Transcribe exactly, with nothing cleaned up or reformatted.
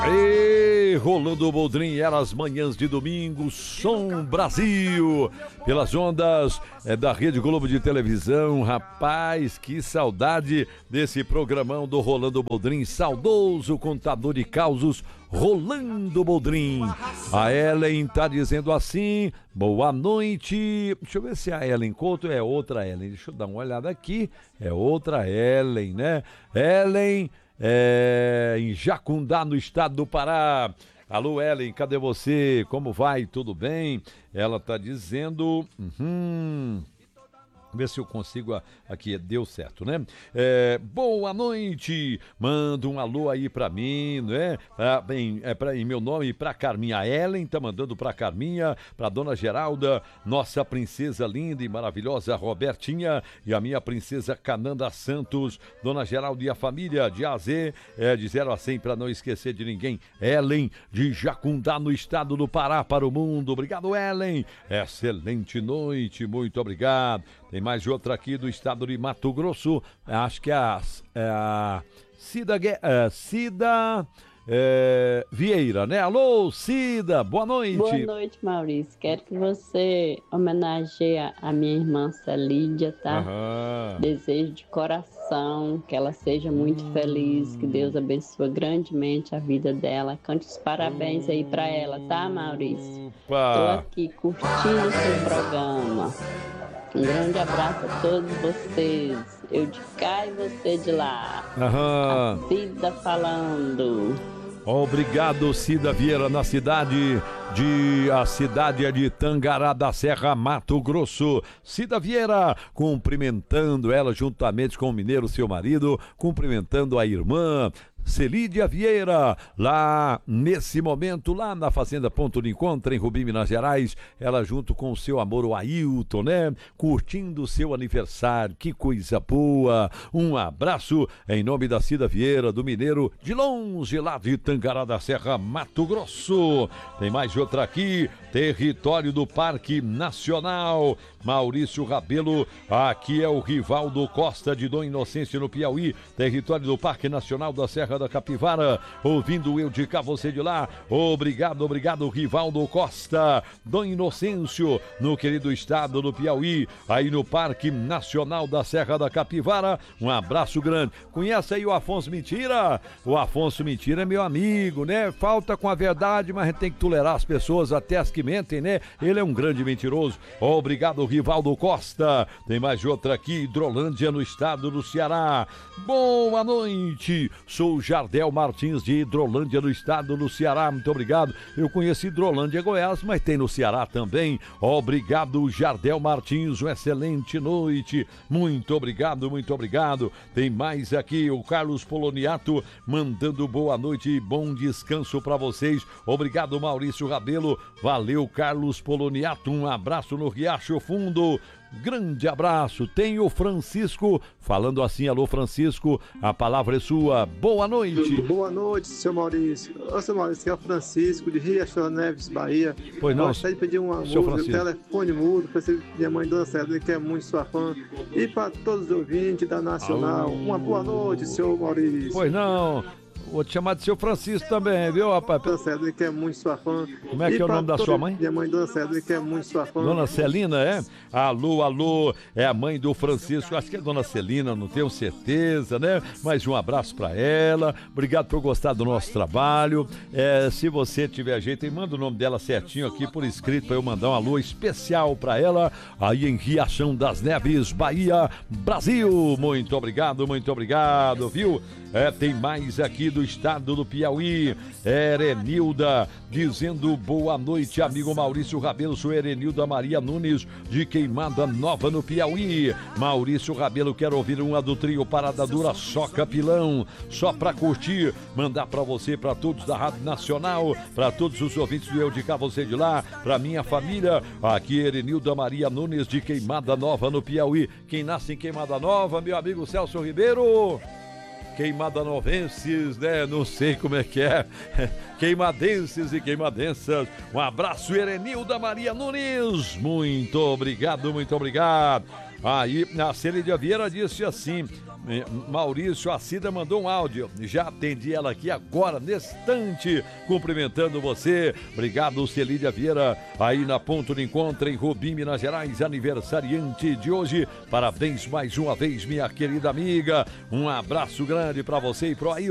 E rolando o Boldrin, elas manhãs de domingo, Som Brasil, pelas ondas é, da Rede Globo de televisão. Rapaz, que saudade desse programão do Rolando Boldrin, saudoso contador de causos, Rolando Boldrin. A Ellen tá dizendo assim, boa noite. Deixa eu ver se a Ellen Couto é outra Ellen, deixa eu dar uma olhada aqui, é outra Ellen, né? Ellen... É, em Jacundá, no estado do Pará. Alô, Ellen, cadê você? Como vai? Tudo bem? Ela tá dizendo... Uhum, ver se eu consigo aqui, deu certo, né? É, boa noite, manda um alô aí pra mim, né? Ah, bem, é pra, em meu nome, pra Carminha. A Ellen tá mandando pra Carminha, pra Dona Geralda, nossa princesa linda e maravilhosa Robertinha e a minha princesa Cananda Santos, Dona Geralda e a família de A a Z, é, de zero a cem, pra não esquecer de ninguém. Ellen, de Jacundá, no estado do Pará, para o mundo. Obrigado, Ellen. Excelente noite, muito obrigado. Tem mais outra aqui do estado de Mato Grosso, acho que é a, é a Cida, é, Cida é, Vieira, né? Alô, Cida, boa noite. Boa noite, Maurício. Quero que você homenageie a minha irmã Celídia, tá? Aham. Desejo de coração que ela seja muito hum. feliz, que Deus abençoe grandemente a vida dela. Cante os parabéns aí pra ela, tá, Maurício? Opa. Tô aqui curtindo o seu programa. Um grande abraço a todos vocês. Eu de cá e você de lá. Aham. A Cida falando. Obrigado, Cida Vieira, na cidade de... A cidade é de Tangará da Serra, Mato Grosso. Cida Vieira, cumprimentando ela juntamente com o mineiro, seu marido, cumprimentando a irmã Celídia Vieira, lá nesse momento, lá na Fazenda Ponto de Encontro, em Rubim, Minas Gerais, ela junto com o seu amor, o Ailton, né? Curtindo o seu aniversário, que coisa boa. Um abraço em nome da Cida Vieira, do mineiro, de longe, lá de Tangará da Serra, Mato Grosso. Tem mais outra aqui, território do Parque Nacional, Maurício Rabelo, aqui é o Rivaldo Costa de Dom Inocêncio, no Piauí, território do Parque Nacional da Serra da Capivara, ouvindo eu de cá, você de lá. Obrigado, obrigado, Rivaldo Costa, Dom Inocêncio, no querido estado do Piauí, aí no Parque Nacional da Serra da Capivara. Um abraço grande. Conhece aí o Afonso Mentira? O Afonso Mentira é meu amigo, né? Falta com a verdade, mas a gente tem que tolerar as pessoas, até as que mentem, né? Ele é um grande mentiroso. Obrigado, Rivaldo Costa. Tem mais outra aqui, Hidrolândia, no estado do Ceará. Boa noite, sou Jardel Martins de Hidrolândia, no estado do Ceará. Muito obrigado. Eu conheci Hidrolândia, Goiás, mas tem no Ceará também. Obrigado, Jardel Martins. Uma excelente noite. Muito obrigado, muito obrigado. Tem mais aqui o Carlos Poloniato mandando boa noite e bom descanso para vocês. Obrigado, Maurício Rabelo. Valeu, Carlos Poloniato. Um abraço no Riacho Fundo. Grande abraço. Tem o Francisco falando assim. Alô, Francisco, a palavra é sua. Boa noite. Boa noite, seu Maurício. Ô, seu Maurício, que é o Francisco de Riachão Neves, Bahia. Pois não. Gostaria de pedir uma Seu música, Francisco. telefone mudo, para minha mãe Dona Celina, que é muito sua fã, e para todos os ouvintes da Nacional. Oh. Uma boa noite, seu Maurício. Pois não. Vou te chamar de seu Francisco também, viu, rapaz? Dona Celina, que é muito sua fã. Como é que é o nome da sua mãe? Minha mãe Dona Celina, que é muito sua fã. Dona Celina, é? Alô, alô, é a mãe do Francisco, acho que é Dona Celina, não tenho certeza, né? Mas um abraço pra ela, obrigado por gostar do nosso trabalho. É, se você tiver jeito, aí manda o nome dela certinho aqui por escrito pra eu mandar um alô especial pra ela, aí em Riachão das Neves, Bahia, Brasil. Muito obrigado, muito obrigado, viu? É, tem mais aqui do estado do Piauí, Erenilda, dizendo boa noite, amigo Maurício Rabelo, sou Erenilda Maria Nunes, de Queimada Nova, no Piauí. Maurício Rabelo, quero ouvir uma do trio Parada Dura, só capilão, só pra curtir, mandar pra você, pra todos da Rádio Nacional, pra todos os ouvintes do Eu de Cá, você de lá, pra minha família, aqui Erenilda Maria Nunes, de Queimada Nova, no Piauí. Quem nasce em Queimada Nova, meu amigo Celso Ribeiro? Queimada Novenses, né? Não sei como é que é. Queimadenses e queimadensas. Um abraço, Erenilda Maria Nunes. Muito obrigado, muito obrigado. Aí, a Celídia Vieira disse assim: Maurício, a Cida mandou um áudio. Já atendi ela aqui agora, nesse instante, cumprimentando você. Obrigado, Celídia Vieira, aí na Ponto de Encontro, em Rubim, Minas Gerais, aniversariante de hoje. Parabéns mais uma vez, minha querida amiga. Um abraço grande para você e pro aí.